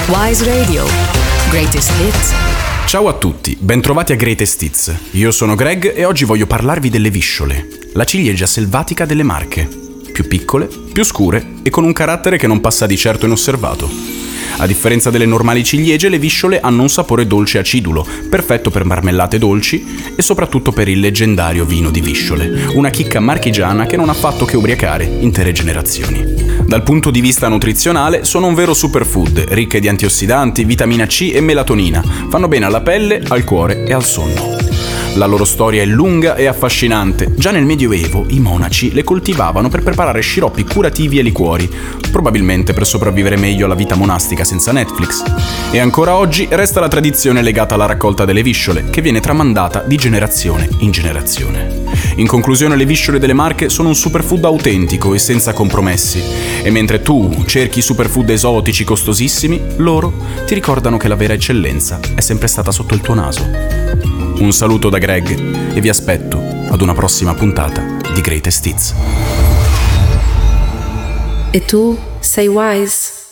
Wise Radio. Greatest Hits. Ciao a tutti, bentrovati a Greatest Hits. Io sono Greg e oggi voglio parlarvi delle visciole, la ciliegia selvatica delle Marche. Più piccole, più scure e con un carattere che non passa di certo inosservato. A differenza delle normali ciliegie, le visciole hanno un sapore dolce acidulo, perfetto per marmellate dolci e soprattutto per il leggendario vino di visciole, una chicca marchigiana che non ha fatto che ubriacare intere generazioni. Dal punto di vista nutrizionale sono un vero superfood, ricche di antiossidanti, vitamina C e melatonina, fanno bene alla pelle, al cuore e al sonno. La loro storia è lunga e affascinante. Già nel Medioevo i monaci le coltivavano per preparare sciroppi curativi e liquori, probabilmente per sopravvivere meglio alla vita monastica senza Netflix. E ancora oggi resta la tradizione legata alla raccolta delle visciole, che viene tramandata di generazione in generazione. In conclusione, le visciole delle Marche sono un superfood autentico e senza compromessi. E mentre tu cerchi superfood esotici costosissimi, loro ti ricordano che la vera eccellenza è sempre stata sotto il tuo naso. Un saluto da Greg e vi aspetto ad una prossima puntata di Greatest Hits. E tu sei Wise?